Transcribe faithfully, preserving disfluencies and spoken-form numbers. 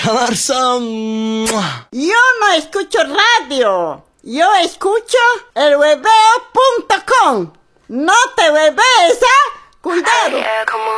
Galarza. ¡Mua! Yo no escucho radio. Yo escucho el hueveo punto com. No te huevees, ¿ah? Cuidado.